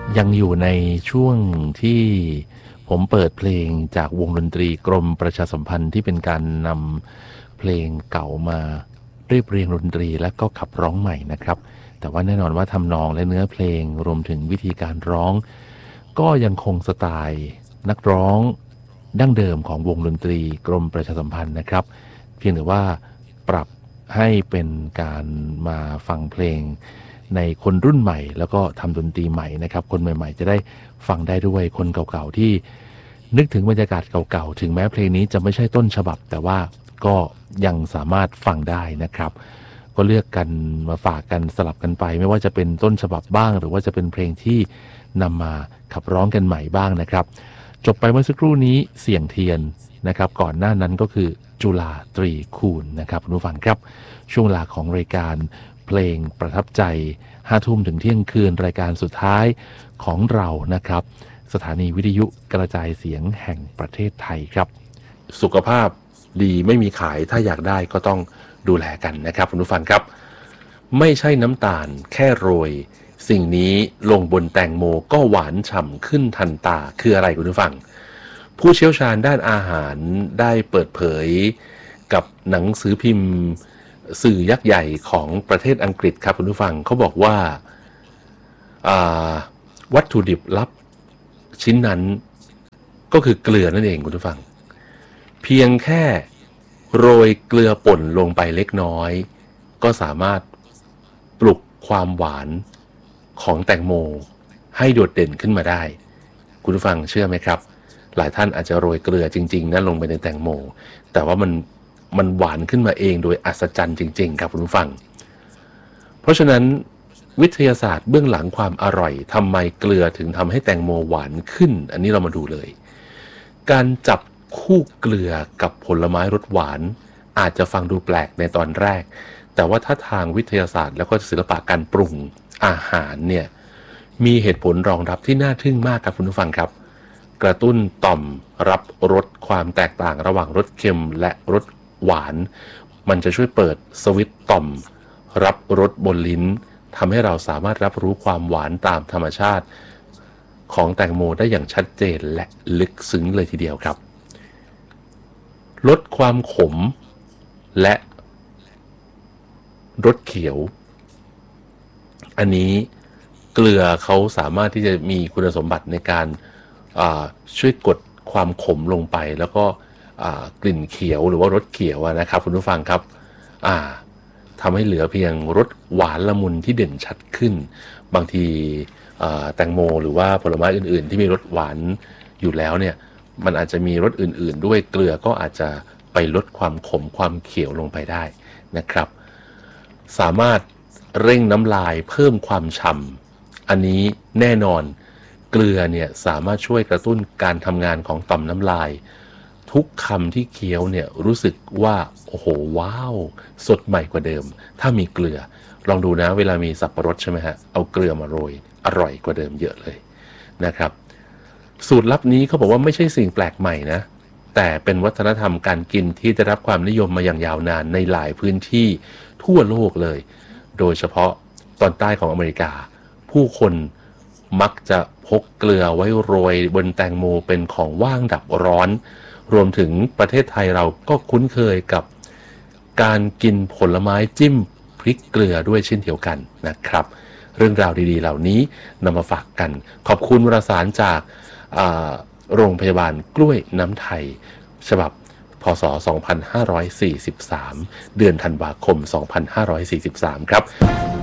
ยังอยู่ในช่วงที่ผมเปิดเพลงจากวงดนตรีกรมประชาสัมพันธ์ที่เป็นการนำเพลงเก่ามาเรียบเรียงดนตรีและก็ขับร้องใหม่นะครับแต่ว่าแน่นอนว่าทำนองและเนื้อเพลงรวมถึงวิธีการร้องก็ยังคงสไตล์นักร้องดั้งเดิมของวงดนตรีกรมประชาสัมพันธ์นะครับเพียงแต่ว่าปรับให้เป็นการมาฟังเพลงในคนรุ่นใหม่แล้วก็ทำดนตรีใหม่นะครับคนใหม่ๆจะได้ฟังได้ด้วยคนเก่าๆที่นึกถึงบรรยากาศเก่าๆถึงแม้เพลงนี้จะไม่ใช่ต้นฉบับแต่ว่าก็ยังสามารถฟังได้นะครับก็เลือกกันมาฝากกันสลับกันไปไม่ว่าจะเป็นต้นฉบับบ้างหรือว่าจะเป็นเพลงที่นำมาขับร้องกันใหม่บ้างนะครับจบไปเมื่อสักครู่นี้เสียงเทียนนะครับก่อนหน้านั้นก็คือจุฬาตรีคูณนะครับคุณผู้ฟังครับช่วงเวลาของรายการเพลงประทับใจ5 ทุ่มถึงเที่ยงคืนรายการสุดท้ายของเรานะครับสถานีวิทยุกระจายเสียงแห่งประเทศไทยครับสุขภาพดีไม่มีขายถ้าอยากได้ก็ต้องดูแลกันนะครับคุณผู้ฟังครับไม่ใช่น้ำตาลแค่โรยสิ่งนี้ลงบนแตงโมก็หวานฉ่ำขึ้นทันตาคืออะไรคุณผู้ฟังผู้เชี่ยวชาญด้านอาหารได้เปิดเผยกับหนังสือพิมพ์สื่อยักษ์ใหญ่ของประเทศอังกฤษครับคุณผู้ฟังเขาบอกว่าวัตถุดิบลับชิ้นนั้นก็คือเกลือนั่นเองคุณผู้ฟังเพียงแค่โรยเกลือป่นลงไปเล็กน้อยก็สามารถปลุกความหวานของแตงโมให้โดดเด่นขึ้นมาได้คุณผู้ฟังเชื่อไหมครับหลายท่านอาจจะโรยเกลือจริงๆนะลงไปในแตงโมแต่ว่ามันหวานขึ้นมาเองโดยอัศจรรย์จริงๆครับคุณผู้ฟังเพราะฉะนั้นวิทยาศาสตร์เบื้องหลังความอร่อยทำไมเกลือถึงทำให้แตงโมหวานขึ้นอันนี้เรามาดูเลยการจับคู่เกลือกับผลไม้รสหวานอาจจะฟังดูแปลกในตอนแรกแต่ว่าถ้าทางวิทยาศาสตร์แล้วก็ศิลปะการปรุงอาหารเนี่ยมีเหตุผลรองรับที่น่าทึ่งมากครับคุณผู้ฟังครับกระตุ้นต่อมรับรสความแตกต่างระหว่างรสเค็มและรสหวานมันจะช่วยเปิดสวิตช์ต่อมรับรสบนลิ้นทำให้เราสามารถรับรู้ความหวานตามธรรมชาติของแตงโมได้อย่างชัดเจนและลึกซึ้งเลยทีเดียวครับลดความขมและรสเขียวอันนี้เกลือเขาสามารถที่จะมีคุณสมบัติในการช่วยกดความขมลงไปแล้วก็กลิ่นเขียวหรือว่ารสเขียวนะครับคุณผู้ฟังครับทำให้เหลือเพียงรสหวานละมุนที่เด่นชัดขึ้นบางทีแตงโมหรือว่าผลไม้อื่นๆที่มีรสหวานอยู่แล้วเนี่ยมันอาจจะมีรสอื่นๆด้วยเกลือก็อาจจะไปลดความขมความเขียวลงไปได้นะครับสามารถเร่งน้ำลายเพิ่มความฉ่ำอันนี้แน่นอนเกลือเนี่ยสามารถช่วยกระตุ้นการทำงานของต่อมน้ำลายทุกคำที่เคี้ยวเนี่ยรู้สึกว่าโอ้โหว้าวสดใหม่กว่าเดิมถ้ามีเกลือลองดูนะเวลามีสับปะรดใช่ไหมฮะเอาเกลือมาโรยอร่อยกว่าเดิมเยอะเลยนะครับสูตรลับนี้เขาบอกว่าไม่ใช่สิ่งแปลกใหม่นะแต่เป็นวัฒนธรรมการกินที่ได้รับความนิยมมาอย่างยาวนานในหลายพื้นที่ทั่วโลกเลยโดยเฉพาะตอนใต้ของอเมริกาผู้คนมักจะพกเกลือไว้โรยบนแตงโมเป็นของว่างดับร้อนรวมถึงประเทศไทยเราก็คุ้นเคยกับการกินผลไม้จิ้มพริกเกลือด้วยเช่นเดียวกันนะครับเรื่องราวดีๆเหล่านี้นำมาฝากกันขอบคุณวารสารจากโรงพยาบาลกล้วยน้ำไทยฉบับพ.ศ. 2543 เดือนธันวาคม 2543 ครับ